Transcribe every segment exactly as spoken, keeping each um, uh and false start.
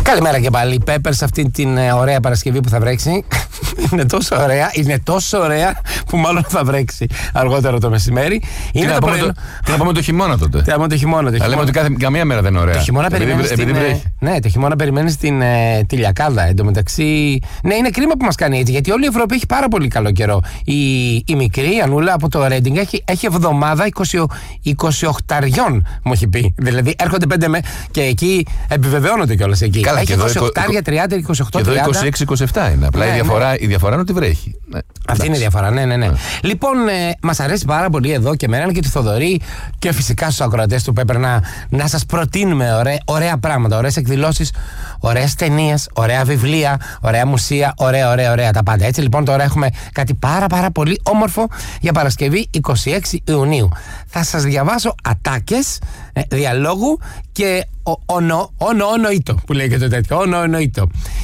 Καλημέρα και πάλι. Πέπερ σε αυτή την ε, ωραία Παρασκευή που θα βρέξει. Είναι τόσο ωραία, είναι τόσο ωραία που μάλλον θα βρέξει αργότερο το μεσημέρι. Τι να, πούμε το, τι να πούμε το χειμώνα τότε. Τι να πούμε το χειμώνα. Αλλά λέμε ότι κάθε, καμία μέρα δεν είναι ωραία. Το χειμώνα περιμένει. Επειδή βρέχει. Ναι, το χειμώνα περιμένει στην ε, τη Λιακάδα. Εν τω μεταξύ. Ναι, είναι κρίμα που μας κάνει έτσι, γιατί όλη η Ευρώπη έχει πάρα πολύ καλό καιρό. Η, η μικρή η Ανούλα από το Ρέντινγκ έχει, έχει εβδομάδα είκοσι οκτώ μου έχει πει. Δηλαδή έρχονται πέντε με και εκεί επιβεβαιώνονται κιόλας εκεί. Καλά, έχει είκοσι οκτώ, τριάντα, είκοσι οκτώ, τριάντα. Και εδώ είκοσι έξι είκοσι επτά είναι. Απλά ναι, η, διαφορά, ναι. η διαφορά είναι ότι βρέχει. Ναι. Αυτή είναι η διαφορά, ναι, ναι, ναι. ναι. Λοιπόν, ε, μας αρέσει πάρα πολύ εδώ και εμένα και τη Θοδωρή και φυσικά στους ακροατές του Πέπερ να, να σας προτείνουμε ωραία, ωραία πράγματα, ωραίες εκδηλώσεις, ωραίες ταινίες, ωραία βιβλία, ωραία μουσεία, ωραία, ωραία, ωραία τα πάντα. Έτσι λοιπόν τώρα έχουμε κάτι πάρα πάρα πολύ όμορφο για Παρασκευή εικοστή έκτη Ιουνίου. Θα σας διαβάσω ατάκες ε, διαλόγου και όνο, όνο, ονοήτο που λέει και το τέτοιο, όνο, ονοήτο.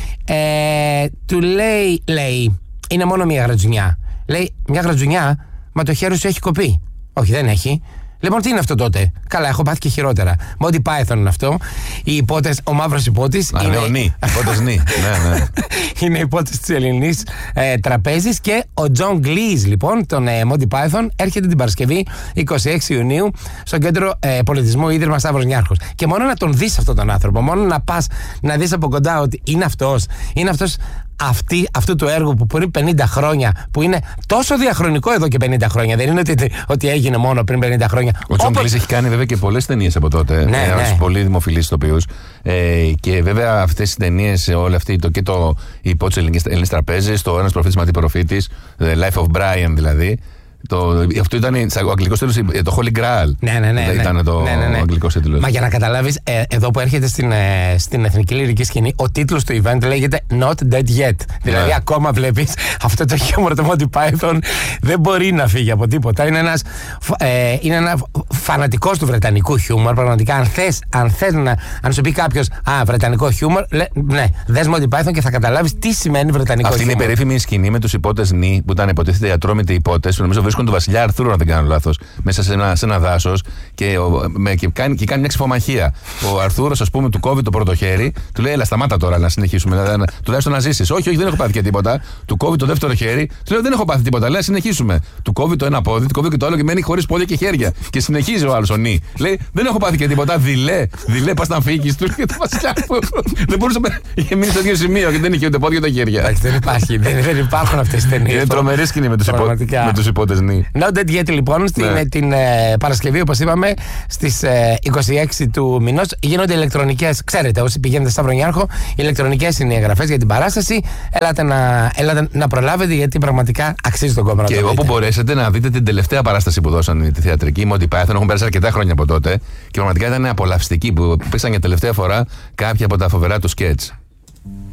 Ε, του λέει, λέει, είναι μόνο μια γρατζουνιά. Λέει, μια γρατζουνιά, μα το χέρι σου έχει κοπεί. Όχι, δεν έχει. Λοιπόν, τι είναι αυτό τότε? Καλά, έχω πάθει και χειρότερα. Monty Python είναι αυτό. Οι υπότες, ο μαύρος υπότης. Α, είναι ο νι. Υπότες νι. Ναι, ναι. Είναι υπότες της ελληνικής ε, τραπέζης και ο John Cleese, λοιπόν, τον ε, Monty Python, έρχεται την Παρασκευή εικοστή έκτη Ιουνίου στο Κέντρο ε, Πολιτισμού Ίδρυμα Σταύρος Νιάρχος. Και μόνο να τον δεις αυτόν τον άνθρωπο, μόνο να πας να δεις από κοντά ότι είναι αυτός, είναι αυτός. Αυτή, αυτού του έργου που πριν πενήντα χρόνια, που είναι τόσο διαχρονικό εδώ και πενήντα χρόνια, δεν είναι ότι, ότι έγινε μόνο πριν πενήντα χρόνια. Ο Τζον Κλις έχει κάνει βέβαια και πολλές ταινίες από τότε. Ναι, είναι ένας ναι. πολύ δημοφιλής ηθοποιούς. Ε, και βέβαια αυτές οι ταινίες, όλη αυτή το, και το η υπόθεση ελληνικής τραπέζης, το Ένας προφήτης μα τι προφήτης, The Life of Brian δηλαδή. Το, αυτό ήταν ο αγγλικός τίτλος, το Holy Grail. Ναι, ναι, ναι. Ήταν ναι, το ναι, ναι, ναι. αγγλικός τίτλος. Μα για να καταλάβεις, ε, εδώ που έρχεται στην, ε, στην εθνική λυρική σκηνή, ο τίτλος του event λέγεται Not Dead Yet. Δηλαδή, yeah. ακόμα βλέπεις αυτό το χιούμορ του Monty Python δεν μπορεί να φύγει από τίποτα. Είναι ένας ε, είναι ένα φανατικός του βρετανικού χιούμορ. Πραγματικά, αν θες, αν θες να αν σου πει κάποιος Α, βρετανικό χιούμορ, λέ, ναι, δες Monty Python και θα καταλάβεις τι σημαίνει βρετανικό Αυτή χιούμορ. Αυτή είναι η περίφημη σκηνή με τους υπότες νι, που ήταν υποτίθεται ατρόμητοι υπότες. Νομίζω βρίσκουν τον βασιλιά Αρθούρο, αν δεν κάνω λάθος, μέσα σε ένα, σε ένα δάσος και, και, κάνει, και κάνει μια ξεφομαχία. Ο Αρθούρος, ας πούμε, του κόβει το πρώτο χέρι, του λέει: Ελά, σταμάτα τώρα να συνεχίσουμε. Δηλαδή, τουλάχιστον να ζήσεις. Όχι, όχι, δεν έχω πάθει και τίποτα. Του κόβει το δεύτερο χέρι, του λέει: Δεν έχω πάθει τίποτα. Λέει: Συνεχίσουμε. Του κόβει το ένα πόδι, του κόβει και το άλλο και μένει χωρίς πόδια και χέρια. Και συνεχίζει ο άλλος ο νι. Λέει: Δεν έχω πάθει και τίποτα. Δειλέ, δειλέ, πας να φύγεις. Του λέει: Το βασιλιά που. Δεν μπορούσε να. Είχε μείνει στο ίδιο σημείο και δεν είχε ούτε πόδια ούτε χέρια. Δεν υπάρχει, δεν υπάρχουν αυτές οι ταινίες. Είναι τρομερή σκηνή με τους υπότες νι. Not Dead Yet, λοιπόν, στην, ναι. την ε, Παρασκευή, όπως είπαμε, στις ε, εικοστή έκτη του μηνός γίνονται ηλεκτρονικές. Ξέρετε, όσοι πηγαίνετε στα Σταυρονιάρχο, ηλεκτρονικές είναι οι εγγραφές για την παράσταση. Ελάτε να, ελάτε να προλάβετε, γιατί πραγματικά αξίζει τον κόπο να το δείτε. Και όπου μπορέσετε να δείτε την τελευταία παράσταση που δώσαν τη θεατρική, Monty Python, έχουν πέρασει αρκετά χρόνια από τότε. Και πραγματικά ήταν απολαυστική που πέσαν για τελευταία φορά κάποια από τα φοβερά του σκέτς.